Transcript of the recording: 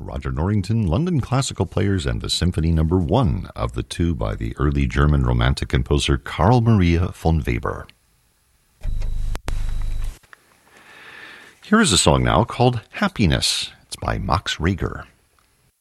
Roger Norrington, London Classical Players, and the Symphony No. 1 of the two by the early German Romantic composer Karl Maria von Weber. Here is a song now called Happiness. It's by Max Reger.